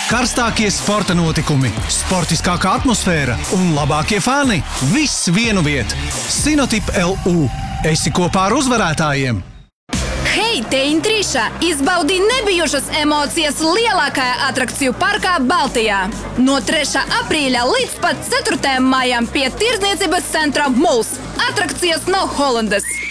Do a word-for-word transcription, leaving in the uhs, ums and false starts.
Karstākie sporta notikumi, sportiskākā atmosfēra un labākie fani. Viss vienu vietu. Sinotip L U. Esi kopā ar uzvarētājiem. Hei, te Intrīša! Izbaudi nebijušas emocijas lielākajā atrakciju parkā Baltijā. No trešā aprīļa līdz pat ceturtajam maijam pie tirdzniecības centra Mūls. Atrakcijas no Holandas.